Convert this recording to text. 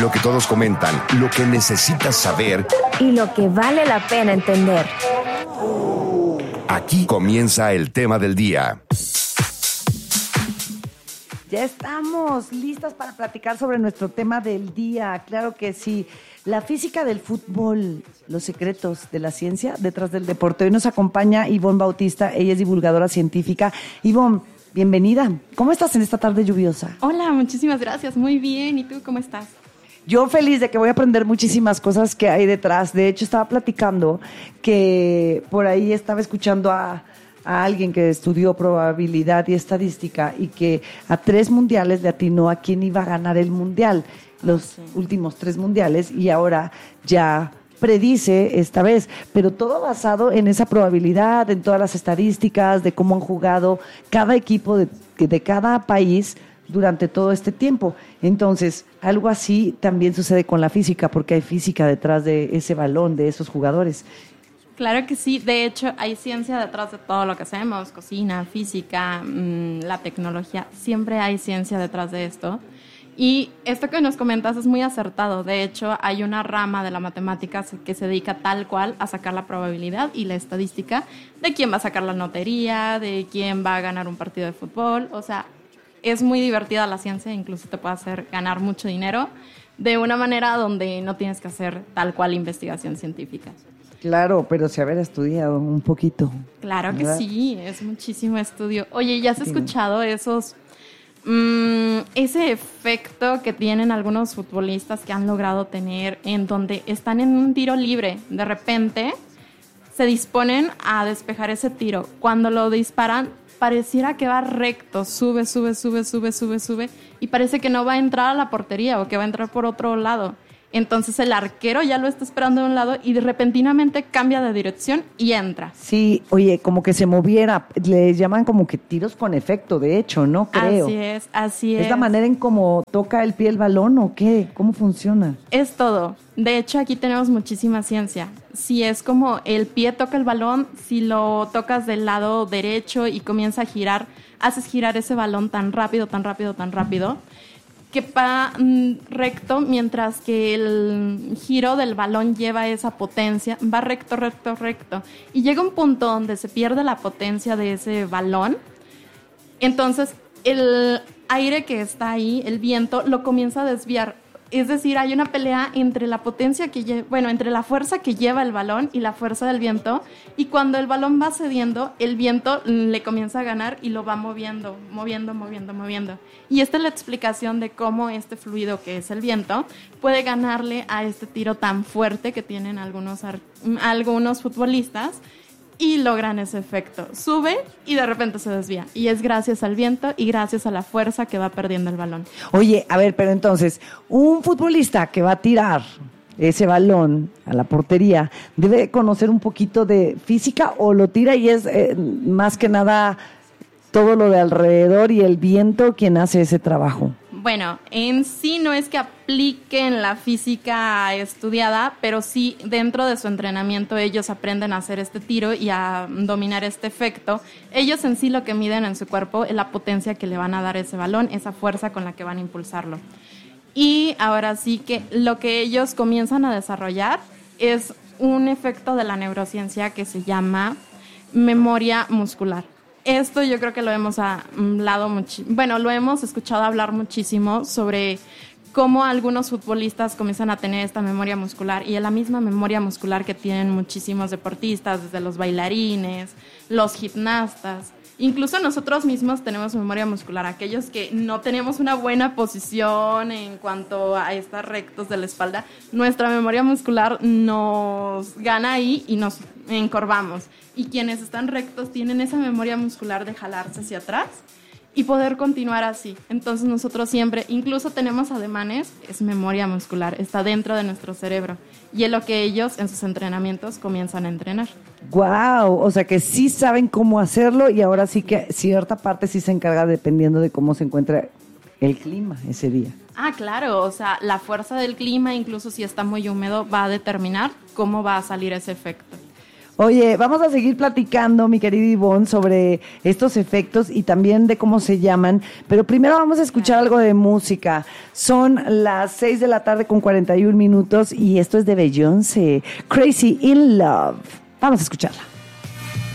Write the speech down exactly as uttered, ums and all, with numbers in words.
Lo que todos comentan, lo que necesitas saber y lo que vale la pena entender. Aquí comienza el tema del día. Ya estamos listas para platicar sobre nuestro tema del día. Claro que sí. La física del fútbol, los secretos de la ciencia detrás del deporte. Hoy nos acompaña Ivonne Bautista. Ella es divulgadora científica. Ivonne, bienvenida. ¿Cómo estás en esta tarde lluviosa? Hola, muchísimas gracias. Muy bien. ¿Y tú cómo estás? Yo feliz de que voy a aprender muchísimas cosas que hay detrás. De hecho, estaba platicando que por ahí estaba escuchando a... a alguien que estudió probabilidad y estadística y que a tres mundiales le atinó a quién iba a ganar el mundial, los sí. últimos tres mundiales, y ahora ya predice esta vez, pero todo basado en esa probabilidad, en todas las estadísticas de cómo han jugado cada equipo de, de cada país durante todo este tiempo. Entonces, algo así también sucede con la física, porque hay física detrás de ese balón, de esos jugadores. Claro que sí, de hecho hay ciencia detrás de todo lo que hacemos, cocina, física, mmm, la tecnología, siempre hay ciencia detrás de esto. Y esto que nos comentas es muy acertado, de hecho hay una rama de la matemática que se dedica tal cual a sacar la probabilidad y la estadística de quién va a sacar la lotería, de quién va a ganar un partido de fútbol, o sea, es muy divertida la ciencia, incluso te puede hacer ganar mucho dinero de una manera donde no tienes que hacer tal cual investigación científica. Claro, pero se haber estudiado un poquito. Claro que ¿verdad? Sí, es muchísimo estudio. Oye, ¿ya has escuchado esos, mmm, ese efecto que tienen algunos futbolistas que han logrado tener en donde están en un tiro libre? De repente se disponen a despejar ese tiro. Cuando lo disparan, pareciera que va recto, sube, sube, sube, sube, sube, sube, y parece que no va a entrar a la portería o que va a entrar por otro lado. Entonces el arquero ya lo está esperando de un lado y de repentinamente cambia de dirección y entra. Sí, oye, como que se moviera, le llaman como que tiros con efecto, de hecho, ¿no? Creo. Así es, así es. ¿Es la manera en cómo toca el pie el balón o qué? ¿Cómo funciona? Es todo. De hecho, aquí tenemos muchísima ciencia. Si es como el pie toca el balón, si lo tocas del lado derecho y comienza a girar, haces girar ese balón tan rápido, tan rápido, tan rápido, que va mm, recto, mientras que el giro del balón lleva esa potencia, va recto, recto, recto. Y llega un punto donde se pierde la potencia de ese balón, entonces el aire que está ahí, el viento, lo comienza a desviar. Es decir, hay una pelea entre la potencia que lle- bueno, entre la fuerza que lleva el balón y la fuerza del viento, y cuando el balón va cediendo, el viento le comienza a ganar y lo va moviendo, moviendo, moviendo, moviendo. Y esta es la explicación de cómo este fluido que es el viento puede ganarle a este tiro tan fuerte que tienen algunos, ar- algunos futbolistas, y logran ese efecto. Sube y de repente se desvía. Y es gracias al viento y gracias a la fuerza que va perdiendo el balón. Oye, a ver, pero entonces, un futbolista que va a tirar ese balón a la portería, ¿debe conocer un poquito de física o lo tira y es eh, más que nada todo lo de alrededor y el viento quien hace ese trabajo? Bueno, en sí no es que apliquen la física estudiada, pero sí dentro de su entrenamiento ellos aprenden a hacer este tiro y a dominar este efecto. Ellos en sí lo que miden en su cuerpo es la potencia que le van a dar ese balón, esa fuerza con la que van a impulsarlo. Y ahora sí que lo que ellos comienzan a desarrollar es un efecto de la neurociencia que se llama memoria muscular. Esto yo creo que lo hemos hablado mucho, bueno, lo hemos escuchado hablar muchísimo sobre cómo algunos futbolistas comienzan a tener esta memoria muscular, y es la misma memoria muscular que tienen muchísimos deportistas, desde los bailarines, los gimnastas. Incluso nosotros mismos tenemos memoria muscular, aquellos que no tenemos una buena posición en cuanto a estar rectos de la espalda, nuestra memoria muscular nos gana ahí y nos encorvamos. Y quienes están rectos tienen esa memoria muscular de jalarse hacia atrás y poder continuar así. Entonces nosotros siempre, incluso tenemos ademanes, es memoria muscular, está dentro de nuestro cerebro. Y es lo que ellos en sus entrenamientos comienzan a entrenar. ¡Guau! O sea que sí saben cómo hacerlo, y ahora sí que cierta parte sí se encarga dependiendo de cómo se encuentra el clima ese día. Ah, claro, o sea, la fuerza del clima, incluso si está muy húmedo, va a determinar cómo va a salir ese efecto. Oye, vamos a seguir platicando, mi querida Ivonne, sobre estos efectos y también de cómo se llaman, pero primero vamos a escuchar algo de música. Son las seis de la tarde con cuarenta y un minutos y esto es de Beyoncé, Crazy in Love. Vamos a escucharla.